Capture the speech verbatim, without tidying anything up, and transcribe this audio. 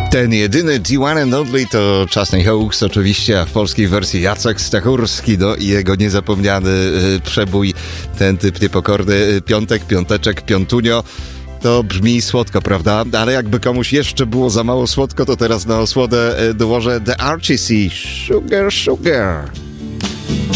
Ten jedyny The One and Only to Chasney Hawks, oczywiście, a w polskiej wersji Jacek Stachurski, no i jego niezapomniany y, przebój, ten typ niepokorny, piątek, piąteczek, piątunio. To brzmi słodko, prawda? Ale jakby komuś jeszcze było za mało słodko, to teraz na osłodę dołożę The Archies, Sugar Sugar.